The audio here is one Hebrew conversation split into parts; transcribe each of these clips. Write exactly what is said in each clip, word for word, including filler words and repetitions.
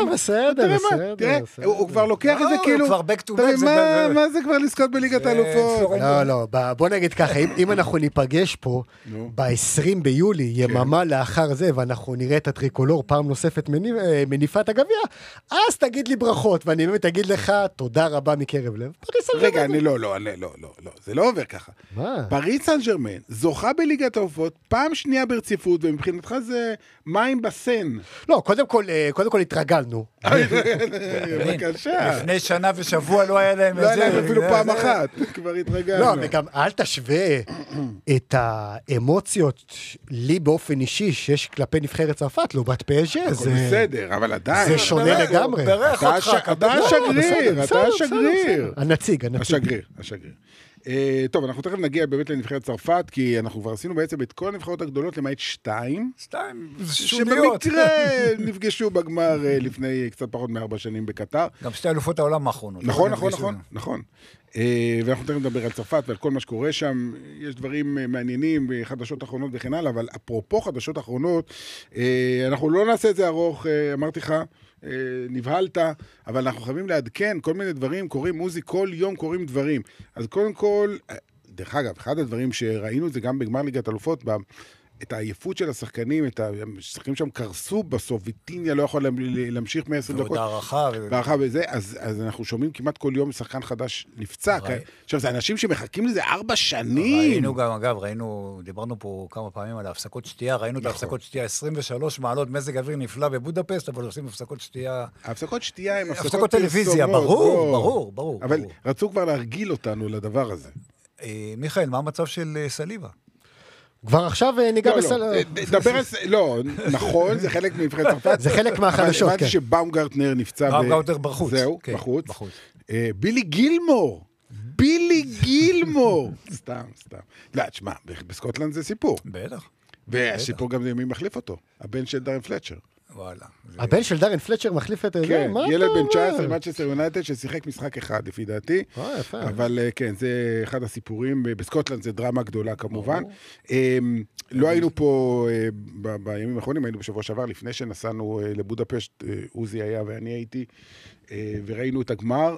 בסדר, בסדר. תראה, הוא כבר לוקח את זה כאילו... הוא כבר back to back. מה זה כבר לזכות בליגת האלופות? לא, לא, בוא נגיד ככה, אם אנחנו ניפגש פה, ב-עשרים ביולי, יממה לאחר זה, ואנחנו נראה את הטריקולור פעם נוספת מניפת הגביע, אז תגיד לי ברכות, ואני באמת אגיד לך, תודה רבה מקרב לב. רגע, אני לא, לא, לא, לא, לא, זה לא עובר ככה. מה? פריז סן ז'רמן זוכה בליגת האלופות, פעם שנייה ברציפות, ומבחינתך זה מים בסן. לא, קודם כל, קודם כל התרגלנו. בבקשה. לפני שנה ושבוע לא היה להם לא היה להם אפילו פעם אחת, כבר התרגלנו. לא, וגם אל תשווה את האמוציות לי באופן אישי שיש כלפי נבחרת צרפת, לעומת פי אס ג'י. זה בסדר, אבל עדיין. זה שונה לגמרי. אתה השגריר, אתה השגריר. הנציג, הנציג. השגריר, השגריר. טוב, אנחנו תכף נגיע באמת לנבחרת צרפת, כי אנחנו כבר עשינו בעצם את כל הנבחרות הגדולות למעט שתיים. שתיים, שוניות. שבמקרה נפגשו בגמר לפני קצת פחות מארבע שנים בקטר. גם שתי אלופות העולם האחרונות. נכון, נכון, נכון, נכון. ואנחנו תכף נדבר על צרפת ועל כל מה שקורה שם. יש דברים מעניינים בחדשות אחרונות וכן הלאה, אבל אפרופו חדשות אחרונות, אנחנו לא נעשה את זה ארוך, אמרתי לך, נבהלת, אבל אנחנו חייבים לעדכן כל מיני דברים, קוראים מוזיק, כל יום קוראים דברים. אז קודם כל, דרך אגב, אחד הדברים שראינו זה גם בגמר ליגת אלופות, את העייפות של השחקנים, את השחקנים שם קרסו בסוף, ויטיניה לא יכול להמשיך מ-עשר דקות. ועוד הערכה. והערכה וזה, אז, אז אנחנו שומעים כמעט כל יום שחקן חדש נפצע. עכשיו, זה אנשים שמחכים לזה ארבע שנים. ראינו גם, אגב, ראינו, דיברנו פה כמה פעמים על ההפסקות שתייה, ראינו את ההפסקות שתייה עשרים ושלוש מעלות, מזג אוויר נפלא בבודפסט, אבל עושים הפסקות שתייה... ההפסקות שתייה הם הפסקות, הפסקות טלוויזיה, ברור, ברור, ברור. אבל רצו כבר להרגיל אותנו לדבר הזה. מיכאל, מה המצב של סליבה? כבר עכשיו ניגע בסל... דבר על... לא, נכון, זה חלק מנבחרת צרפת. זה חלק מהחדשות, כן. הבנתי שבאומגרטנר נפצע... באומגרטנר בחוץ. זהו, בחוץ. בילי גילמור. בילי גילמור. סתם, סתם. לא, תשמע, בסקוטלנד זה סיפור. בטח. והסיפור גם מי מחליף אותו. הבן של דארן פלצ'ר. וואלה. הבן של דארן פלצ'ר מחליף את זה? כן, ילד בן תשע עשרה מנצ'סטר יונייטד ששיחק משחק אחד, לפי דעתי. אבל כן, זה אחד הסיפורים. בסקוטלנד זה דרמה גדולה כמובן. לא היינו פה בימים האחרונים, היינו בשבוע שעבר, לפני שנסענו לבודפשט, עוזי היה ואני הייתי, וראינו את הגמר,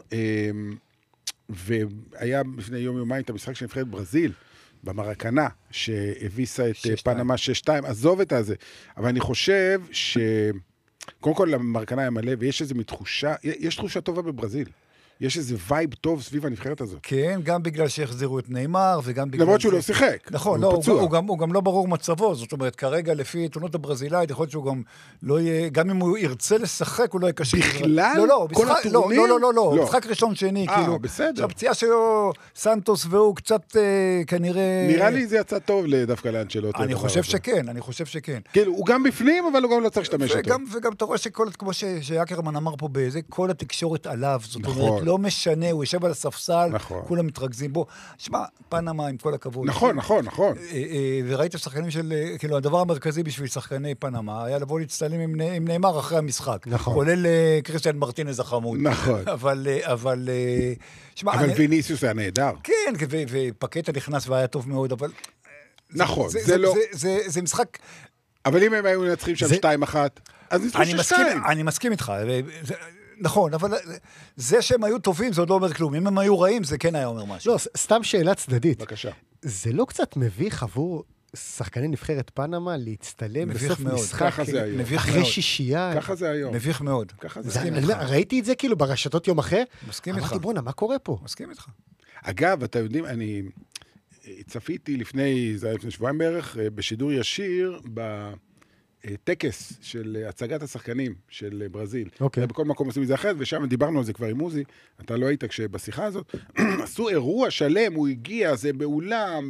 והיה לפני יום יומיים את המשחק של נבחרת ברזיל, במרקנה, שהביסה את פנמה שש שתיים, עזוב את הזה. אבל אני חושב ש... קודם כל, המרקנה היה מלא, ויש איזו מתחושה, יש תחושה טובה בברזיל. יש איזה וייב טוב סביב הנבחרת הזאת. כן, גם בגלל שהחזירו את ניימר, וגם בגלל... למרות שהוא לא שיחק. נכון, לא, הוא, הוא, גם, הוא גם לא ברור מצבו, זאת אומרת, כרגע לפי עיתונות הברזילאית, יכול להיות שהוא גם לא יהיה, גם אם הוא ירצה לשחק, הוא לא יקשר. בכלל? לא, לא, כל בשחק, הטורניר? לא, לא, לא, לא, לא. משחק ראשון שני, אה, כאילו. בסדר. שהפציעה שלו, סנטוס והוא קצת אה, כנראה... נראה לי זה יצא טוב דווקא לאנצ'לוטי. אני חושב שכן, אני חושב שכן. כאילו, הוא גם בפנים, אבל הוא גם לא צריך להשתמש אותו. וגם אתה רואה שכל, כמו שיאקרמן אמר פה בזה, כל התקשורת עליו, זאת אומרת, לא משנה, הוא יושב על הספסל, כולם מתרכזים בו. שמע, פנמה עם כל הכבוד. נכון, נכון, נכון. וראית שחקנים של, כאילו, הדבר המרכזי בשביל שחקני פנמה, היה לבוא להצטלם עם ניימר אחרי המשחק. נכון. כולל קריסטיאן מרטינז החמוד. נכון. אבל, אבל, שמע... אבל ויניסיוס היה נהדר. כן, ופקטה נכנס והיה טוב מאוד, אבל... נכון, זה לא... זה משחק... אבל אם הם היו מנצחים שם שתיים אחת, אז ניצחו ששתיים. אני מסכים איתך, נכון, אבל זה שהם היו טובים, זה עוד לא אומר כלום. אם הם היו רעים, זה כן היה אומר משהו. לא, סתם שאלה צדדית. בבקשה. זה לא קצת מביך עבור שחקני נבחרת פנמה להצטלם בסוף משחק אחרי שישייה? ככה זה היום. מביך מאוד. ראיתי את זה כאילו ברשתות יום אחרי. מסכים איתך. אמרתי, בונה, מה קורה פה? מסכים איתך. אגב, אתה יודעים, אני צפיתי לפני, זה היה לפני שבועיים בערך, בשידור ישיר, ב... טקס של הצגת השחקנים של ברזיל. אוקיי. בכל מקום עושים את זה אחרת, ושם דיברנו על זה כבר עם מוזי, אתה לא היית כשבשיחה הזאת, עשו אירוע שלם, הוא הגיע, זה באולם,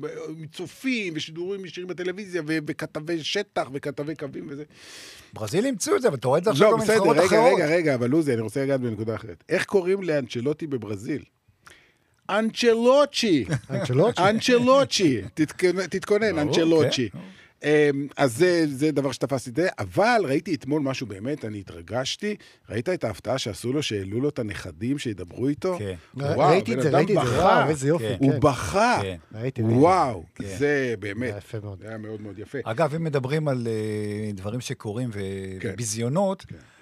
מצופים, ושידורים ישירים בטלוויזיה, וכתבי שטח, וכתבי קווים וזה. ברזיל ימצאו את זה, אבל אתה רואה את זה עכשיו לא, במנפחות בסדר, אחרות. רגע, רגע, רגע, אבל לוזי, אני רוצה לגעת בנקודה אחרת. איך קוראים לאנצ'לוטי בברזיל? אנצ'לוצ'י. אנצ'לוצ'י. אנצ'לוצ'י. תתכונן, אנצ'לוצ'י. אז זה, זה דבר שתפסתי את זה, אבל ראיתי אתמול משהו באמת, אני התרגשתי, ראית את ההפתעה שעשו לו, שהעלו לו את הנכדים שידברו איתו? כן. וואו, ראיתי את זה, ראיתי את זה, וואו, איזה יופי. הוא בכה, ראיתי, וואו, זה באמת, יפה מאוד. זה היה מאוד מאוד יפה. אגב, אם מדברים על דברים שקורים וביזיונות,